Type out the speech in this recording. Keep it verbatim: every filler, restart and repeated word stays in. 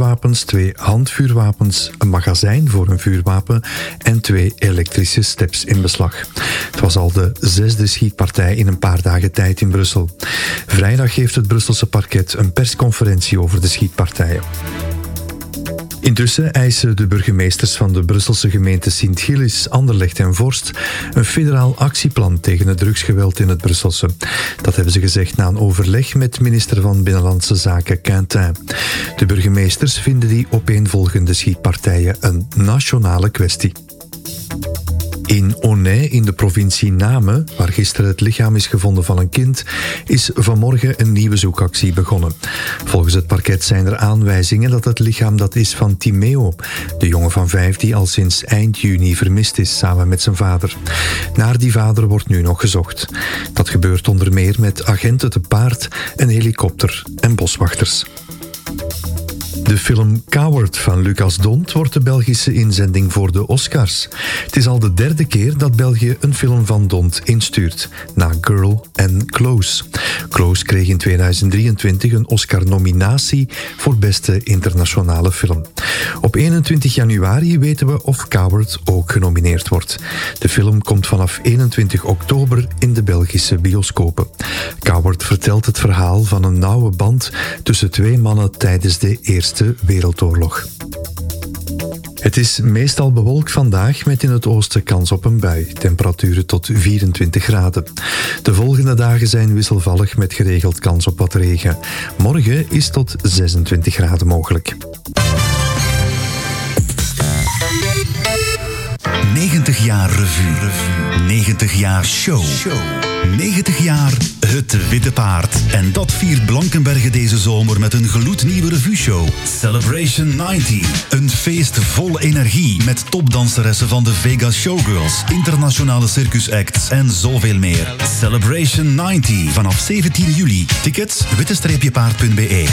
vuurwapens, twee handvuurwapens, een magazijn voor een vuurwapen en twee elektrische steps in beslag. Het was al de zesde schietpartij in een paar dagen tijd in Brussel. Vrijdag heeft het Brusselse parket een persconferentie over de schietpartijen. Intussen eisen de burgemeesters van de Brusselse gemeenten Sint-Gilles, Anderlecht en Vorst een federaal actieplan tegen het drugsgeweld in het Brusselse. Dat hebben ze gezegd na een overleg met minister van Binnenlandse Zaken Quintin. De burgemeesters vinden die opeenvolgende schietpartijen een nationale kwestie. In Aunay, in de provincie Namen, waar gisteren het lichaam is gevonden van een kind, is vanmorgen een nieuwe zoekactie begonnen. Volgens het parket zijn er aanwijzingen dat het lichaam dat is van Timeo, de jongen van vijf die al sinds eind juni vermist is, samen met zijn vader. Naar die vader wordt nu nog gezocht. Dat gebeurt onder meer met agenten te paard, een helikopter en boswachters. De film Coward van Lucas Dont wordt de Belgische inzending voor de Oscars. Het is al de derde keer dat België een film van Dont instuurt, na Girl en Close. Close kreeg in tweeduizend drieëntwintig een Oscar-nominatie voor beste internationale film. Op eenentwintig januari weten we of Coward ook genomineerd wordt. De film komt vanaf eenentwintig oktober in de Belgische bioscopen. Coward vertelt het verhaal van een nauwe band tussen twee mannen tijdens de Eerste Wereldoorlog. Het is meestal bewolkt vandaag met in het oosten kans op een bui. Temperaturen tot vierentwintig graden. De volgende dagen zijn wisselvallig met geregeld kans op wat regen. Morgen is tot zesentwintig graden mogelijk. negentig jaar revue. negentig jaar show. negentig jaar Het Witte Paard. En dat viert Blankenberge deze zomer met een gloednieuwe revue-show. Celebration negentig. Een feest vol energie met topdanseressen van de Vegas Showgirls, internationale circusacts en zoveel meer. Celebration negentig vanaf zeventien juli. Tickets witte-paard punt be.